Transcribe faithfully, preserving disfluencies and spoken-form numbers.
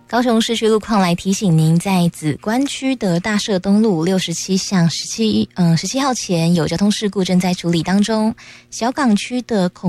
高雄市区路况来提醒您，在梓官区的大社东路六十七巷十七嗯十七号前有交通事故正在处理当中，小港区的孔